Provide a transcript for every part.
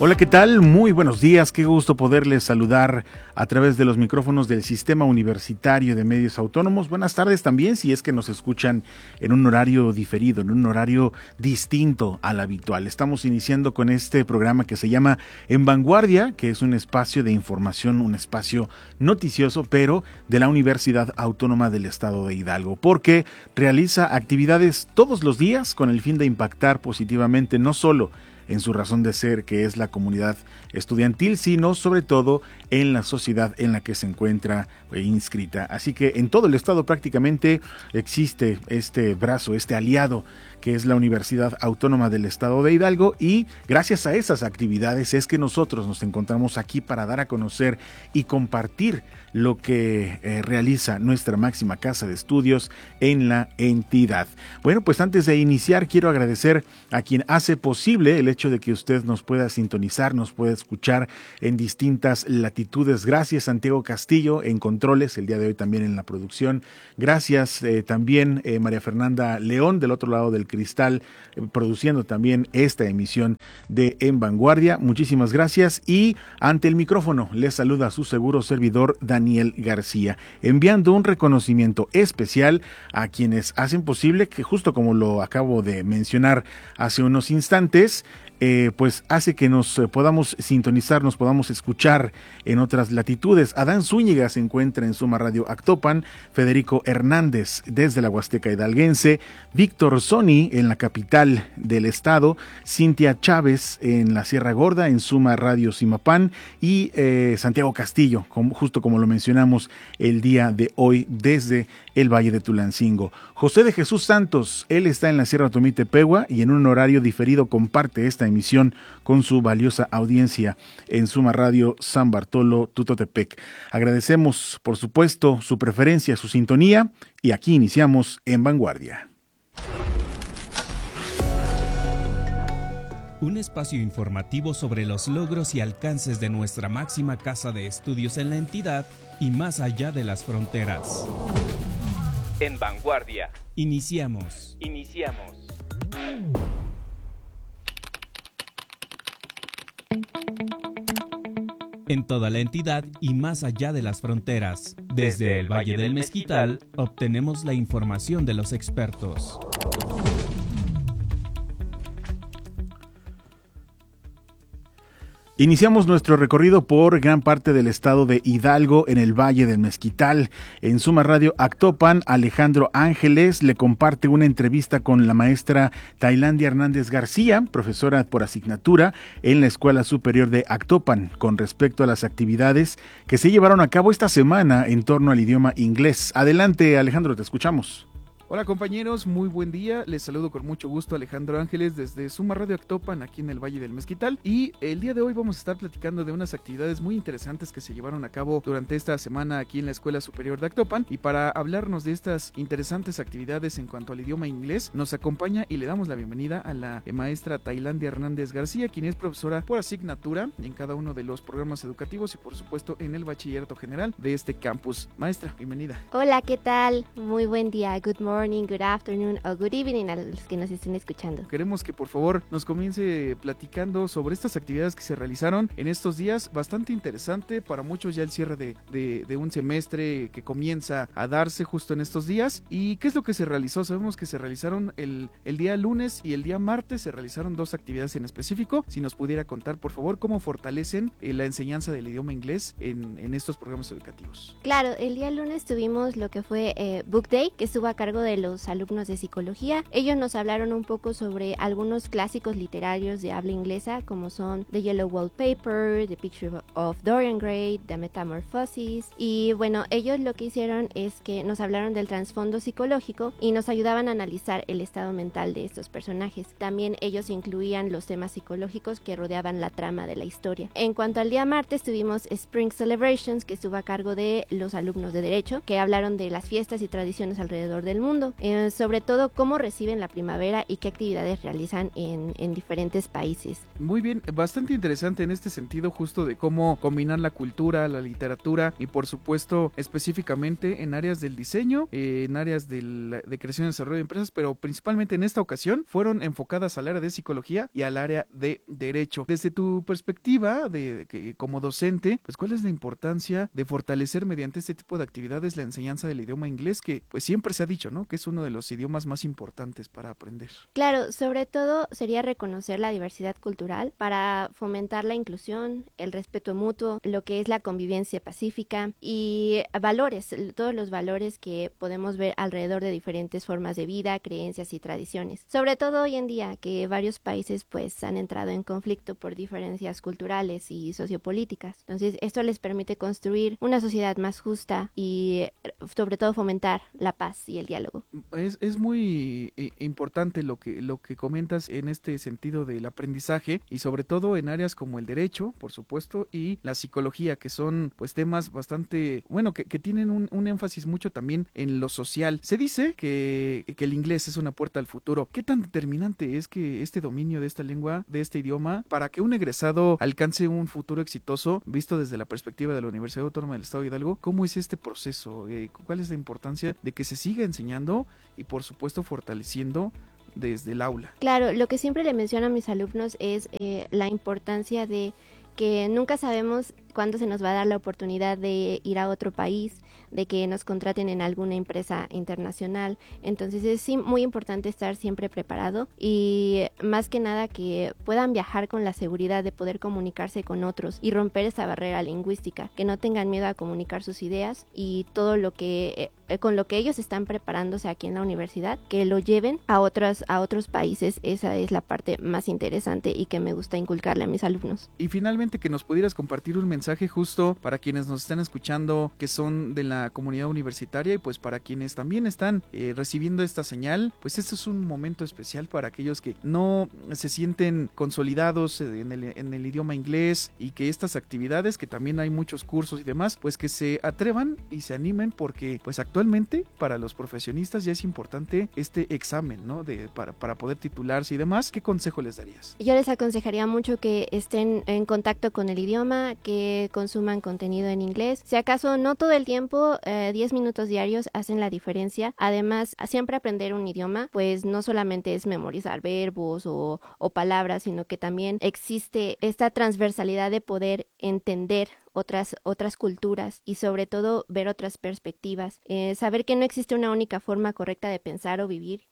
Hola, ¿qué tal? Muy buenos días, qué gusto poderles saludar a través de los micrófonos del Sistema Universitario de Medios Autónomos. Buenas tardes también, si es que nos escuchan en un horario diferido, en un horario distinto al habitual. Estamos iniciando con este programa que se llama En Vanguardia, que es un espacio de información, un espacio noticioso, pero de la Universidad Autónoma del Estado de Hidalgo, porque realiza actividades todos los días con el fin de impactar positivamente no solo en su razón de ser, que es la comunidad estudiantil, sino sobre todo en la sociedad en la que se encuentra inscrita. Así que en todo el estado prácticamente existe este brazo, este aliado que es la Universidad Autónoma del Estado de Hidalgo, y gracias a esas actividades es que nosotros nos encontramos aquí para dar a conocer y compartir lo que realiza nuestra máxima casa de estudios en la entidad. Bueno, pues antes de iniciar quiero agradecer a quien hace posible el hecho de que usted nos pueda sintonizar, nos pueda escuchar en distintas latitudes. Gracias Santiago Castillo en controles, el día de hoy también en la producción. Gracias también María Fernanda León del otro lado del cristal, produciendo también esta emisión de En Vanguardia. Muchísimas gracias, y ante el micrófono les saluda su seguro servidor Daniel García, enviando un reconocimiento especial a quienes hacen posible que, justo como lo acabo de mencionar hace unos instantes, pues hace que nos podamos sintonizar, nos podamos escuchar en otras latitudes. Adán Zúñiga se encuentra en Suma Radio Actopan, Federico Hernández desde la Huasteca Hidalguense, Víctor Soni en la capital del estado, Cintia Chávez en la Sierra Gorda, en Suma Radio Zimapán, y Santiago Castillo, justo como lo mencionamos el día de hoy desde el Valle de Tulancingo. José de Jesús Santos, él está en la Sierra Tomitepegua y en un horario diferido comparte esta emisión con su valiosa audiencia en Suma Radio San Bartolo, Tutotepec. Agradecemos, por supuesto, su preferencia, su sintonía, y aquí iniciamos En Vanguardia. Un espacio informativo sobre los logros y alcances de nuestra máxima casa de estudios en la entidad y más allá de las fronteras. En Vanguardia. Iniciamos. En toda la entidad y más allá de las fronteras. Desde el Valle del Mezquital, obtenemos la información de los expertos. Iniciamos nuestro recorrido por gran parte del estado de Hidalgo en el Valle del Mezquital. En Suma Radio Actopan, Alejandro Ángeles le comparte una entrevista con la maestra Tailandia Hernández García, profesora por asignatura en la Escuela Superior de Actopan, con respecto a las actividades que se llevaron a cabo esta semana en torno al idioma inglés. Adelante, Alejandro, te escuchamos. Hola compañeros, muy buen día, les saludo con mucho gusto Alejandro Ángeles desde Suma Radio Actopan aquí en el Valle del Mezquital, y el día de hoy vamos a estar platicando de unas actividades muy interesantes que se llevaron a cabo durante esta semana aquí en la Escuela Superior de Actopan, y para hablarnos de estas interesantes actividades en cuanto al idioma inglés nos acompaña y le damos la bienvenida a la maestra Tailandia Hernández García, quien es profesora por asignatura en cada uno de los programas educativos y por supuesto en el bachillerato general de este campus. Maestra, bienvenida. Hola, ¿qué tal? Muy buen día, good morning, good afternoon o good evening a los que nos estén escuchando. Queremos que por favor nos comience platicando sobre estas actividades que se realizaron en estos días, bastante interesante para muchos ya el cierre de un semestre que comienza a darse justo en estos días. ¿Y qué es lo que se realizó? Sabemos que se realizaron el día lunes y el día martes, se realizaron dos actividades en específico. Si nos pudiera contar por favor cómo fortalecen la enseñanza del idioma inglés en estos programas educativos. Claro, el día lunes tuvimos lo que fue Book Day, que estuvo a cargo de los alumnos de psicología. Ellos nos hablaron un poco sobre algunos clásicos literarios de habla inglesa, como son The Yellow Wallpaper, The Picture of Dorian Gray, The Metamorphosis. Y bueno, ellos lo que hicieron es que nos hablaron del trasfondo psicológico y nos ayudaban a analizar el estado mental de estos personajes. También ellos incluían los temas psicológicos que rodeaban la trama de la historia. En cuanto al día martes, tuvimos Spring Celebrations, que estuvo a cargo de los alumnos de Derecho, que hablaron de las fiestas y tradiciones alrededor del mundo. mundo, sobre todo cómo reciben la primavera y qué actividades realizan en diferentes países. Muy bien, bastante interesante en este sentido justo de cómo combinar la cultura, la literatura y por supuesto específicamente en áreas del diseño, en áreas de creación y desarrollo de empresas, pero principalmente en esta ocasión fueron enfocadas al área de psicología y al área de derecho. Desde tu perspectiva como docente, pues ¿cuál es la importancia de fortalecer mediante este tipo de actividades la enseñanza del idioma inglés, que pues siempre se ha dicho, ¿no?, que es uno de los idiomas más importantes para aprender? Claro, sobre todo sería reconocer la diversidad cultural para fomentar la inclusión, el respeto mutuo, lo que es la convivencia pacífica y valores, todos los valores que podemos ver alrededor de diferentes formas de vida, creencias y tradiciones. Sobre todo hoy en día que varios países pues han entrado en conflicto por diferencias culturales y sociopolíticas. Entonces esto les permite construir una sociedad más justa y sobre todo fomentar la paz y el diálogo. Es muy importante lo que comentas en este sentido del aprendizaje y sobre todo en áreas como el derecho, por supuesto, y la psicología, que son pues temas bastante, bueno, que tienen un énfasis mucho también en lo social. Se dice que el inglés es una puerta al futuro. ¿Qué tan determinante es que este dominio de esta lengua, de este idioma, para que un egresado alcance un futuro exitoso, visto desde la perspectiva de la Universidad Autónoma del Estado de Hidalgo? ¿Cómo es este proceso? ¿Cuál es la importancia de que se siga enseñando y por supuesto fortaleciendo desde el aula? Claro, lo que siempre le menciono a mis alumnos es la importancia de que nunca sabemos cuándo se nos va a dar la oportunidad de ir a otro país, de que nos contraten en alguna empresa internacional. Entonces es muy importante estar siempre preparado y más que nada que puedan viajar con la seguridad de poder comunicarse con otros y romper esa barrera lingüística, que no tengan miedo a comunicar sus ideas y todo lo que con lo que ellos están preparándose aquí en la universidad, que lo lleven a otros países. Esa es la parte más interesante y que me gusta inculcarle a mis alumnos. Y finalmente, que nos pudieras compartir un mensaje justo para quienes nos están escuchando que son de la comunidad universitaria y pues para quienes también están recibiendo esta señal, pues este es un momento especial para aquellos que no se sienten consolidados en el idioma inglés y que estas actividades, que también hay muchos cursos y demás, pues que se atrevan y se animen, porque pues actualmente para los profesionistas ya es importante este examen, ¿no?, para poder titularse y demás. ¿Qué consejo les darías? Yo les aconsejaría mucho que estén en contacto con el idioma, que consuman contenido en inglés. Si acaso no todo el tiempo, 10 minutos diarios hacen la diferencia. Además, siempre aprender un idioma, pues no solamente es memorizar verbos o palabras, sino que también existe esta transversalidad de poder entender otras culturas y sobre todo ver otras perspectivas, saber que no existe una única forma correcta de pensar o vivir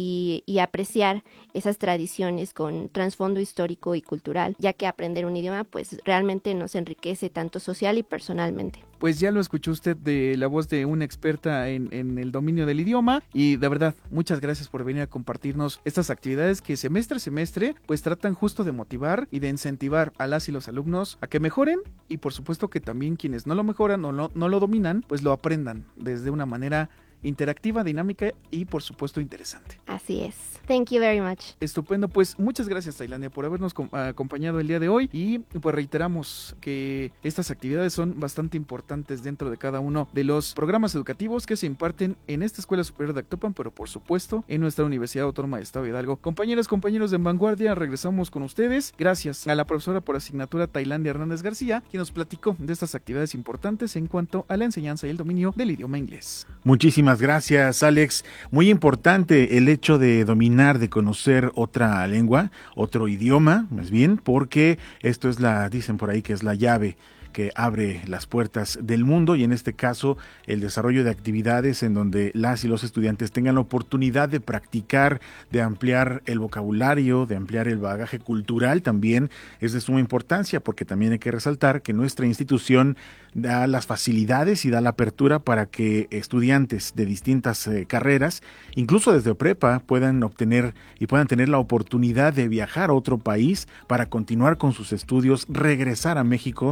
y apreciar esas tradiciones con trasfondo histórico y cultural, ya que aprender un idioma pues realmente nos enriquece tanto social y personalmente. Pues ya lo escuchó usted de la voz de una experta en el dominio del idioma y de verdad, muchas gracias por venir a compartirnos estas actividades que semestre a semestre pues tratan justo de motivar y de incentivar a las y los alumnos a que mejoren y por supuesto que también quienes no lo mejoran o no lo dominan pues lo aprendan desde una manera interactiva, dinámica y por supuesto interesante. Así es. Thank you very much. Estupendo, pues muchas gracias, Tailandia, por habernos acompañado el día de hoy y pues reiteramos que estas actividades son bastante importantes dentro de cada uno de los programas educativos que se imparten en esta Escuela Superior de Actopan, pero por supuesto en nuestra Universidad Autónoma de Estado de Hidalgo. Compañeras, compañeros de Vanguardia, regresamos con ustedes. Gracias a la profesora por asignatura Tailandia Hernández García, quien nos platicó de estas actividades importantes en cuanto a la enseñanza y el dominio del idioma inglés. Muchísimas gracias, Alex. Muy importante el hecho de dominar, de conocer otra lengua, otro idioma, más bien, porque esto es dicen por ahí que es la llave que abre las puertas del mundo y en este caso el desarrollo de actividades en donde las y los estudiantes tengan la oportunidad de practicar, de ampliar el vocabulario, de ampliar el bagaje cultural también es de suma importancia, porque también hay que resaltar que nuestra institución da las facilidades y da la apertura para que estudiantes de distintas carreras, incluso desde prepa, puedan obtener y puedan tener la oportunidad de viajar a otro país para continuar con sus estudios, regresar a México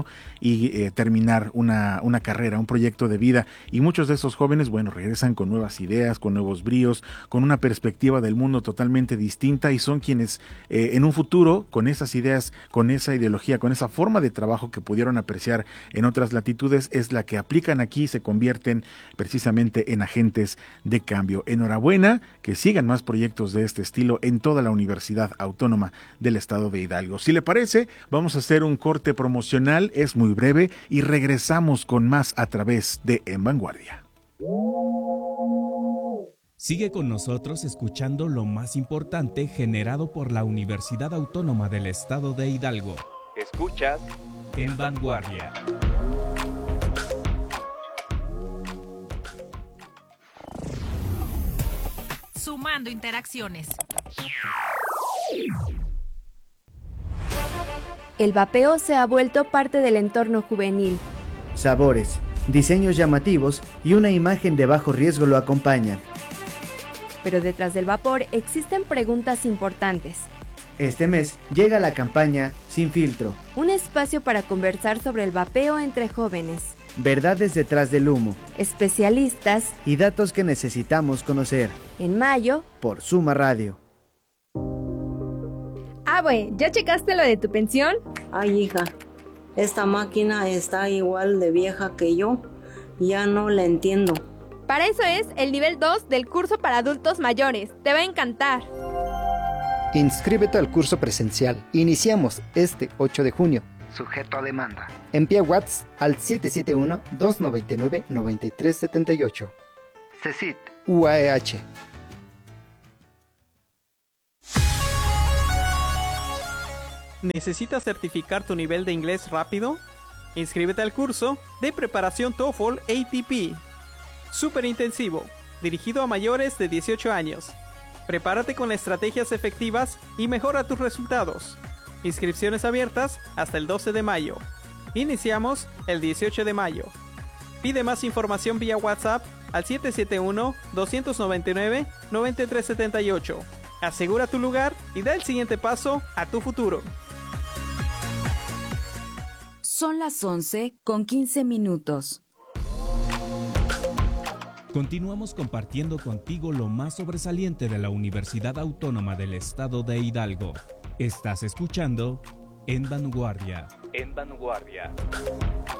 y terminar una carrera, un proyecto de vida. Y muchos de esos jóvenes, bueno, regresan con nuevas ideas, con nuevos bríos, con una perspectiva del mundo totalmente distinta y son quienes en un futuro, con esas ideas, con esa ideología, con esa forma de trabajo que pudieron apreciar en otras latitudes, es la que aplican aquí y se convierten precisamente en agentes de cambio. Enhorabuena, que sigan más proyectos de este estilo en toda la Universidad Autónoma del Estado de Hidalgo. Si le parece, vamos a hacer un corte promocional, es muy breve, y regresamos con más a través de En Vanguardia. Sigue con nosotros escuchando lo más importante generado por la Universidad Autónoma del Estado de Hidalgo. Escuchas En Vanguardia. Sumando interacciones. El vapeo se ha vuelto parte del entorno juvenil. Sabores, diseños llamativos y una imagen de bajo riesgo lo acompañan. Pero detrás del vapor existen preguntas importantes. Este mes llega la campaña Sin Filtro. Un espacio para conversar sobre el vapeo entre jóvenes. Verdades detrás del humo. Especialistas. Y datos que necesitamos conocer. En mayo. Por Suma Radio. Abue, ¿ya checaste lo de tu pensión? Ay, hija, esta máquina está igual de vieja que yo. Ya no la entiendo. Para eso es el nivel 2 del curso para adultos mayores. Te va a encantar. Inscríbete al curso presencial. Iniciamos este 8 de junio. Sujeto a demanda. Envía WhatsApp al 771-299-9378. CECIT UAEH. ¿Necesitas certificar tu nivel de inglés rápido? Inscríbete al curso de preparación TOEFL ATP. Súper intensivo, dirigido a mayores de 18 años. Prepárate con estrategias efectivas y mejora tus resultados. Inscripciones abiertas hasta el 12 de mayo. Iniciamos el 18 de mayo. Pide más información vía WhatsApp al 771-299-9378. Asegura tu lugar y da el siguiente paso a tu futuro. Son las 11:15. Continuamos compartiendo contigo lo más sobresaliente de la Universidad Autónoma del Estado de Hidalgo. Estás escuchando En Vanguardia. En Vanguardia.